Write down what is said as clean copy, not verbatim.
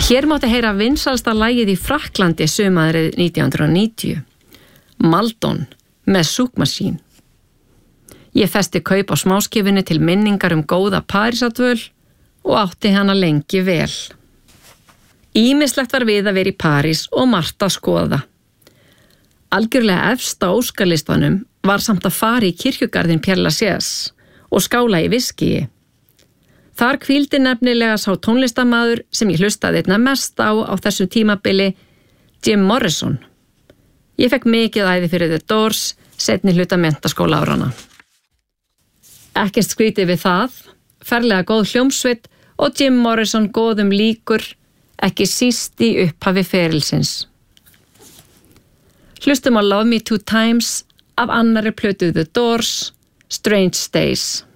Hér mátti heyra vinsælsta lagið í Frakklandi sumarið 1990. Maldon með Souk Machine. Ég festi kaup á smáskifunni til minningar góða Parísardvöl og átti hana lengi vel. Ýmislegt var við að vera í París og margt að skoða. Algjörlega efst á óskalistanum var samt að fara í kirkjugarðinn Père Lachaise og skála í viskíi. Þar hvíldi nefnilega sá tónlistamaður sem ég hlustaði einna mest á þessu tímabili, Jim Morrison. Ég fekk mikið æði fyrir The Doors, seinni hluta menntaskóla árana. Ekkert skrítið við það, ferlega góð hljómsveit og Jim Morrison góðum líkur, ekki síst í upphafi ferilsins. Hlustum á Love Me Two Times af annarri plötu The Doors, Strange Days.